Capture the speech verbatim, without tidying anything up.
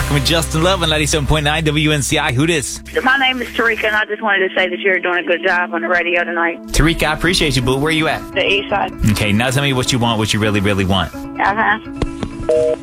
rocking with Justin Love on ninety-seven point nine W N C I. Who dis? My name is Tarika, and I just wanted to say that you're doing a good job on the radio tonight. Tarika, I appreciate you, boo. Where are you at? The east side. Okay, now tell me what you want, what you really, really want. Uh-huh.